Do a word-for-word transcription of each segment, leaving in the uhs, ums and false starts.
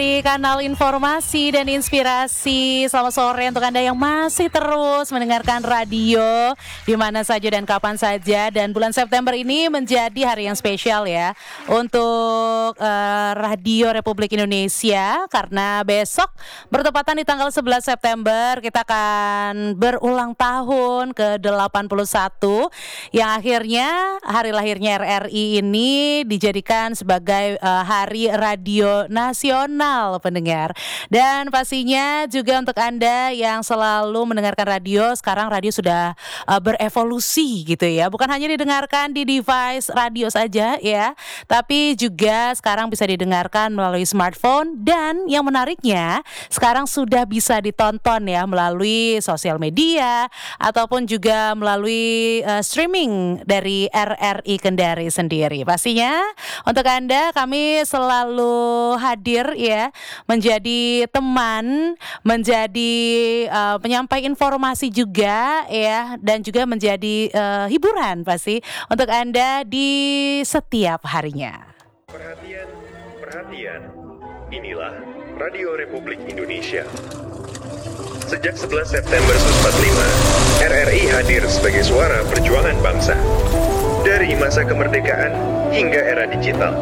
Di kanal informasi dan inspirasi. Selamat sore untuk Anda yang masih terus mendengarkan radio di mana saja dan kapan saja. Dan bulan September ini menjadi hari yang spesial ya untuk uh, Radio Republik Indonesia, karena besok bertepatan di tanggal sebelas September kita akan berulang tahun ke delapan puluh satu, yang akhirnya hari lahirnya R R I ini dijadikan sebagai uh, Hari Radio Nasional, pendengar. Dan pastinya juga untuk Anda yang selalu mendengarkan radio, sekarang radio sudah uh, berevolusi gitu ya. Bukan hanya didengarkan di device radio saja ya, tapi juga sekarang bisa didengarkan melalui smartphone, dan yang menariknya sekarang sudah bisa ditonton ya melalui sosial media ataupun juga melalui uh, streaming dari R R I Kendari sendiri. Pastinya untuk Anda kami selalu hadir ya, menjadi teman, menjadi uh, penyampai informasi juga ya, dan juga menjadi uh, hiburan pasti untuk Anda di setiap harinya. Perhatian, perhatian. Inilah Radio Republik Indonesia. Sejak sebelas September seribu sembilan ratus empat puluh lima, R R I hadir sebagai suara perjuangan bangsa. Dari masa kemerdekaan hingga era digital.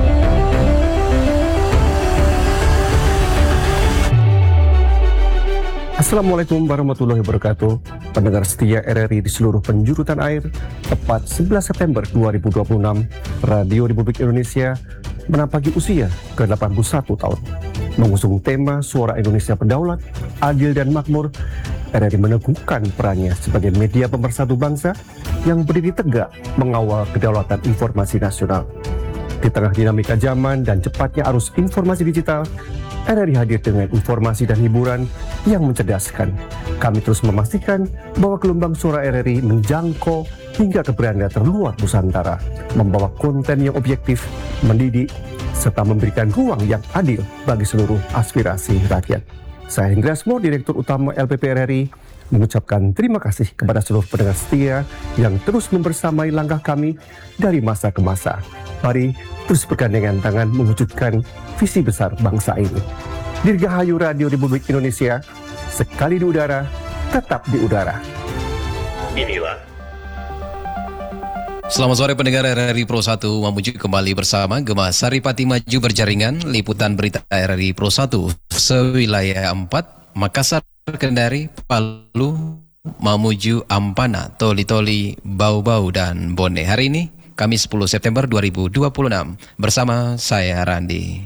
Assalamualaikum warahmatullahi wabarakatuh. Pendengar setia R R I di seluruh penjuru tanah air, tepat sebelas September dua ribu dua puluh enam, Radio Republik Indonesia menampaki usia ke delapan puluh satu tahun. Mengusung tema Suara Indonesia Berdaulat, Adil dan Makmur, R R I meneguhkan perannya sebagai media pemersatu bangsa yang berdiri tegak mengawal kedaulatan informasi nasional. Di tengah dinamika zaman dan cepatnya arus informasi digital, R R I hadir dengan informasi dan hiburan yang mencerdaskan. Kami terus memastikan bahwa gelombang suara R R I menjangkau hingga ke beranda terluar Nusantara, membawa konten yang objektif, mendidik, serta memberikan ruang yang adil bagi seluruh aspirasi rakyat. Saya Hendra Asmo, Direktur Utama L P P R R I, mengucapkan terima kasih kepada seluruh pendengar setia yang terus membersamai langkah kami dari masa ke masa. Mari terus bergandengan tangan mewujudkan visi besar bangsa ini. Dirgahayu Radio Republik Indonesia, sekali di udara, tetap di udara. Inilah. Selamat sore pendengar R R I Pro satu, memuju kembali bersama Gemma Saripati Maju berjaringan, liputan berita R R I Pro satu, sewilayah empat, Makassar, Kendari, Palu, Mamuju, Ampana, Toli-Toli, Bau-Bau, dan Bone. Hari ini Kamis sepuluh September dua ribu dua puluh enam, bersama saya Randi.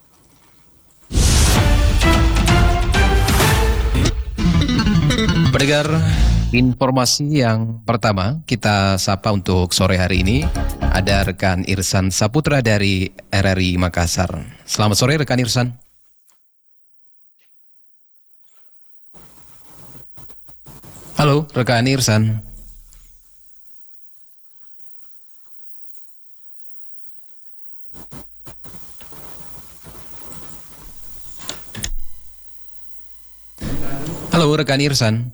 Pendengar, informasi yang pertama kita sapa untuk sore hari ini, ada rekan Irsan Saputra dari R R I Makassar. Selamat sore rekan Irsan. Halo rekan Irsan. Halo rekan Irsan.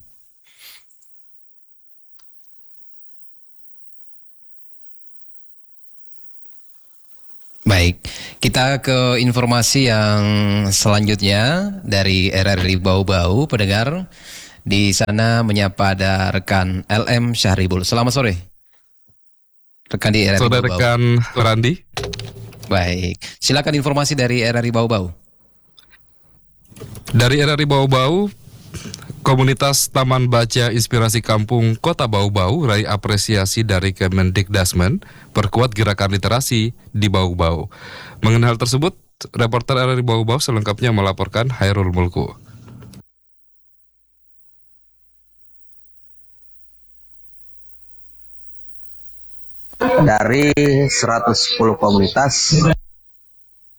Baik, kita ke informasi yang selanjutnya dari R R I Bau-Bau. Pendengar, di sana menyapa ada rekan L M Syahribul. Selamat sore. Rekan di R R I Sore Bau-Bau. rekan Randi. Baik, silakan informasi dari R R I Bau-Bau. Dari R R I Bau-Bau, komunitas Taman Baca Inspirasi Kampung Kota Bau-Bau raih apresiasi dari Kemendikdasmen perkuat gerakan literasi di Bau-Bau. Mengenai hal tersebut, reporter R R I Bau-Bau selengkapnya melaporkan Hairul Mulku. Dari seratus sepuluh komunitas